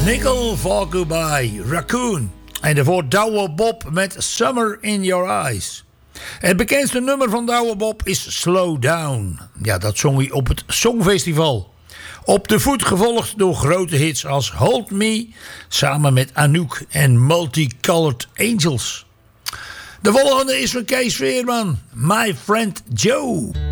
Nickel Valku bij Raccoon. En daarvoor Douwe Bob met Summer in Your Eyes. Het bekendste nummer van Douwe Bob is Slow Down. Ja, dat zong hij op het Songfestival. Op de voet gevolgd door grote hits als Hold Me, samen met Anouk en Multicolored Angels. De volgende is van Kees Veerman, My Friend Joe.